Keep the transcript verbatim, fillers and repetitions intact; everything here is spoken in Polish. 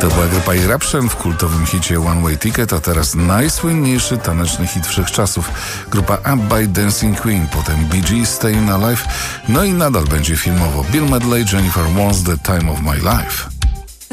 To była grupa Eruption w kultowym hicie One Way Ticket, a teraz najsłynniejszy taneczny hit wszechczasów. Grupa ABBA i Dancing Queen, potem Bee Gees, Staying Alive, no i nadal będzie filmowo. Bill Medley, Jennifer Warnes, The Time of My Life.